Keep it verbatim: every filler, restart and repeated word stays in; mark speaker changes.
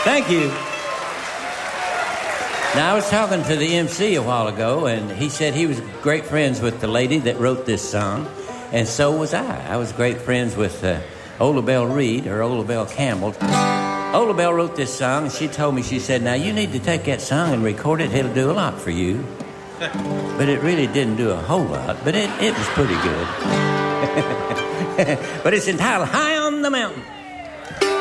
Speaker 1: Thank you. Now, I was talking to the M C a while ago, and he said he was great friends with the lady that wrote this song, and so was I. I was great friends with uh, Ola Belle Reed, or Ola Belle Campbell. Ola Belle wrote this song, and she told me, she said, now, you need to take that song and record it. It'll do a lot for you. But it really didn't do a whole lot, but it, it was pretty good. But it's entitled High on the Mountain.